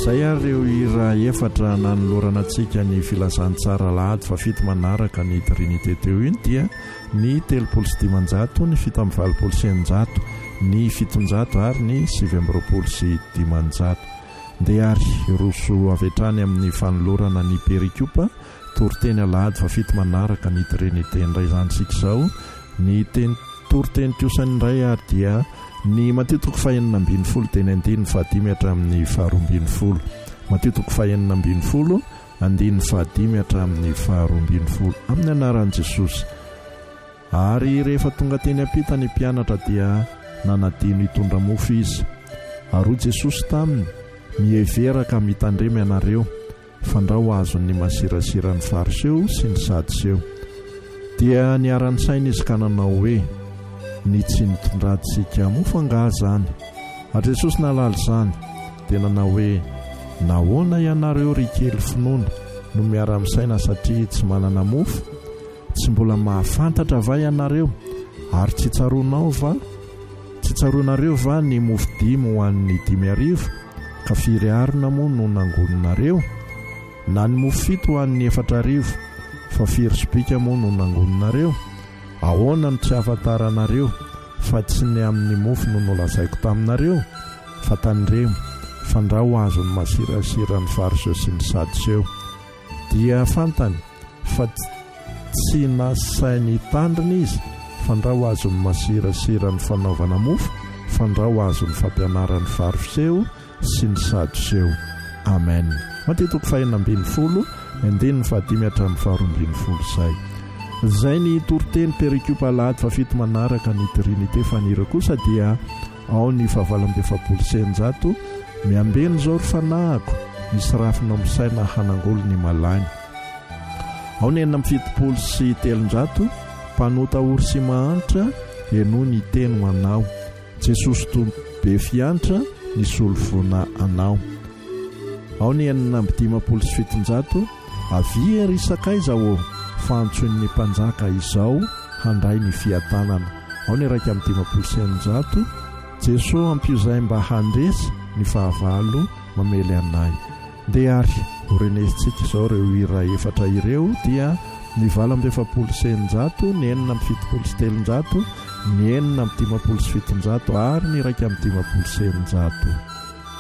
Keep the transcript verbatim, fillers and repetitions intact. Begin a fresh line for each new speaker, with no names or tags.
zay ary reo ira efatra nanolorana antsika ny filazantsara lahady fa fito manaraka ny trinité teo iny dia ny telopolo sy dimanjato, ny fito amby valopolo sy eninjato, ny fitonjato ary ny sivy amby roapolo sy dimanjato. Dia ary roso avetrany amin'ny fanolorana ny perikopa toriteny alahady fa fito manaraka ny trinité indray zany sika izao. Ny teny toriteny kiosany indray ary dia ny matitoko fahenina ambin'ny folo teny andiny fahadimy hatramin'ny faharoambin'ny folo. Matitoko fahenina ambin'ny folo andiny fahadimy hatramin'ny faharoambin'ny folo amin'ny anaran'i Jesosy. Ary rehefa tonga teny ampita ny mpianatra dia nanadino hitondra mofo izy. Ary Jesosy taminy, miheveraka mitandremy ianareo, fandrao azon'ny masirasirany fariseo sy ny sadiseo. Dia niarany saina izy ka nanao hoe ny tsy nitondrantsika mofo angaha zany. Ary Jesosy nalala izany dia nanao hoe nahoana ianareo ry kely finoana no miara-misaina satria tsy manana mofo? Tsy mbola mahafantatra va ianareo? Ary tsy tsaroanao va? Tsy tsaroanareo va ny mofo dimy ho an'ny dimy arivo? Ka firy arina moa no nangononareo? Na ny mofo fito ho an'ny efatra arivo? Fa firy sobika moa no nangononareo? Ahoana no tsy afantaranareo fa tsy ny amin'ny mofo no nolazaiko taminareo? Fa tandremo, fandrao azony masirasira ny fariseo sy ny sadiseo. Dia fantany fa tsy nasainy tandrina izy, fandrao azony masirasira ny fanaovana mofo, fandrao azony fampianaran'ny fariseo sy ny sadiseo. Amen. Matitoko fahenina ambin'ny folo andiny fahadimy hatramin'ny faharoambin'ny folo zay. Zay ny toriteny perikopa lahady fa fito manaraka ny trinité fanira kosa dia ao ny fahavalo amby efapolo sy eninjato. Miambeny zao ry fanahiko, misy rafina misaina hanangolo ny malany. Ao ny enina amby fitopolo sy telonjato, mpanota ory sy mahantra eno ny teny ho anao. Jesosy toy be fiantra ny solovona anao. Ao ny enina amby dimapolo sy fitonjato, avy ery sakaiza o fantson'ny mpanjaka izao handray ny fiatanana. Ao ny raika amby dimapolo sy eninjato, Jesosy ampiozay mba handresy ny fahavalo mamely anay. Dia ary orenesintsika izao ireo hira efatra ireo dia ny valo amby efapolo sy eninjato, ny enina amby fitopolo sy telonjato, ny enina amby dimapolo sy fitonjato ary ny raika amby dimapolo sy eninjato.